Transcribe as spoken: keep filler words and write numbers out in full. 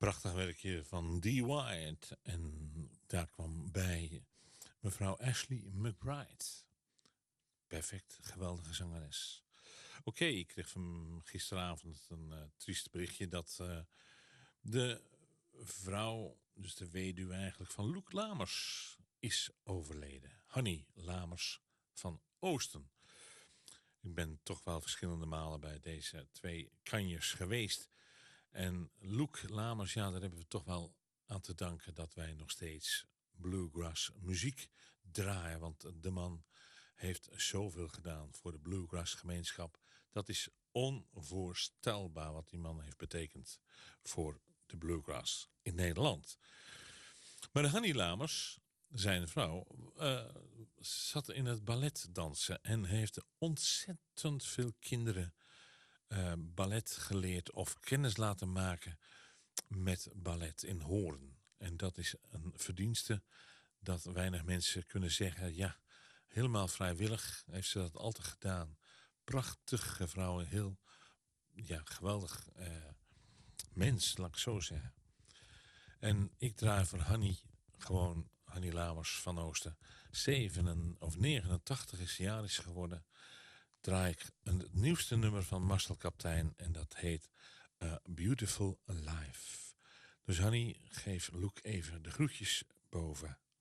Prachtig werkje van Dee Wyatt. En daar kwam bij mevrouw Ashley McBryde. Perfect, geweldige zangeres. Oké, okay, ik kreeg van gisteravond een uh, triest berichtje dat uh, de vrouw, dus de weduwe eigenlijk van Loek Lamers, is overleden. Hanny Lamers van Oosten. Ik ben toch wel verschillende malen bij deze twee kanjers geweest. En Loek Lamers, ja, daar hebben we toch wel aan te danken dat wij nog steeds bluegrass muziek draaien. Want de man heeft zoveel gedaan voor de bluegrass gemeenschap. Dat is onvoorstelbaar wat die man heeft betekend voor de bluegrass in Nederland. Maar de Hanny Lamers, zijn vrouw, uh, zat in het ballet dansen en heeft ontzettend veel kinderen uh, ballet geleerd of kennis laten maken met ballet in Hoorn. En dat is een verdienste dat weinig mensen kunnen zeggen, ja, helemaal vrijwillig heeft ze dat altijd gedaan. Prachtige vrouw, een heel ja, geweldig uh, mens, laat ik zo zeggen. En ik draai voor Hanny gewoon Hanny Lamers van Oosten. zeven of negenentachtig is ze jarig geworden. Draai ik een, het nieuwste nummer van Marcel Kaptein. En dat heet uh, Beautiful Life. Dus Hanny, geef Loek even de groetjes boven